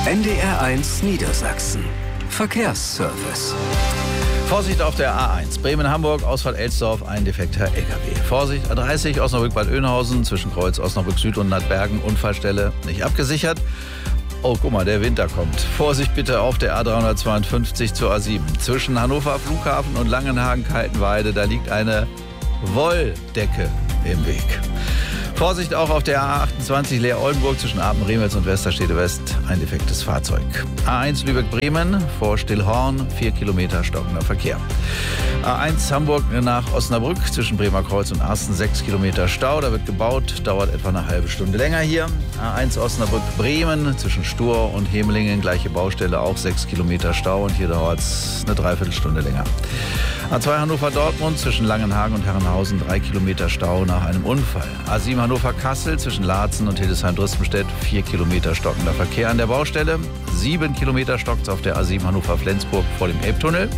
NDR1 Niedersachsen. Verkehrsservice. Vorsicht auf der A1, Bremen-Hamburg, Ausfahrt Elsdorf, ein defekter LKW. Vorsicht, A30, Osnabrück-Bad Oeynhausen, zwischen Kreuz Osnabrück Süd und Nadbergen, Unfallstelle nicht abgesichert. Oh, guck mal, der Winter kommt. Vorsicht bitte auf der A352 zur A7. Zwischen Hannover Flughafen und Langenhagen-Kaltenweide, da liegt eine Wolldecke im Weg. Vorsicht auch auf der A28 Leer-Oldenburg zwischen Apen-Remitz und Westerstede West, ein defektes Fahrzeug. A1 Lübeck-Bremen vor Stillhorn, 4 Kilometer stockender Verkehr. A1 Hamburg nach Osnabrück zwischen Bremer Kreuz und Arsten, 6 Kilometer Stau, da wird gebaut, dauert etwa eine halbe Stunde länger hier. A1 Osnabrück-Bremen zwischen Stur und Hemelingen, gleiche Baustelle, auch 6 Kilometer Stau und hier dauert es eine Dreiviertelstunde länger. A2 Hannover-Dortmund zwischen Langenhagen und Herrenhausen, 3 Kilometer Stau nach einem Unfall. A7 Hannover-Kassel zwischen Laatzen und Hildesheim-Drispenstedt, 4 Kilometer stockender Verkehr an der Baustelle. 7 Kilometer stockt auf der A7 Hannover-Flensburg vor dem Elbtunnel.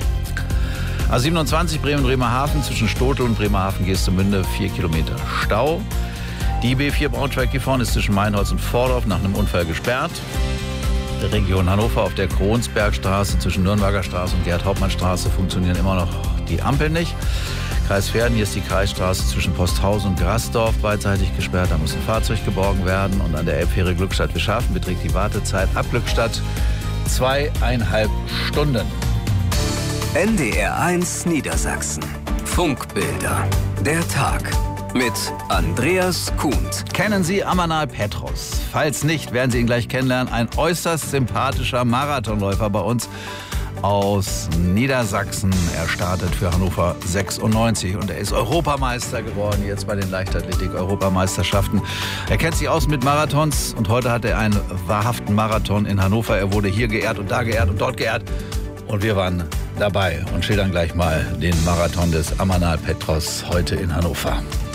A27 Bremen-Bremerhaven zwischen Stotel und Bremerhaven-Geestemünde, 4 Kilometer Stau. Die B4 Braunschweig-Gifhorn ist zwischen Meinholz und Vordorf nach einem Unfall gesperrt. Der Region Hannover auf der Kronsbergstraße zwischen Nürnberger Straße und Gerd-Hauptmann-Straße funktionieren immer noch die Ampeln nicht. Kreis Verden, hier ist die Kreisstraße zwischen Posthausen und Grasdorf beidseitig gesperrt. Da muss ein Fahrzeug geborgen werden. Und an der Elbfähre Glückstadt-Wischhafen beträgt die Wartezeit ab Glückstadt 2,5 Stunden. NDR1 Niedersachsen. Funkbilder. Der Tag. Mit Andreas Kuhnt. Kennen Sie Amanal Petros? Falls nicht, werden Sie ihn gleich kennenlernen. Ein äußerst sympathischer Marathonläufer bei uns aus Niedersachsen. Er startet für Hannover 96 und er ist Europameister geworden jetzt bei den Leichtathletik-Europameisterschaften. Er kennt sich aus mit Marathons und heute hat er einen wahrhaften Marathon in Hannover. Er wurde hier geehrt und da geehrt und dort geehrt. Und wir waren dabei und schildern gleich mal den Marathon des Amanal Petros heute in Hannover.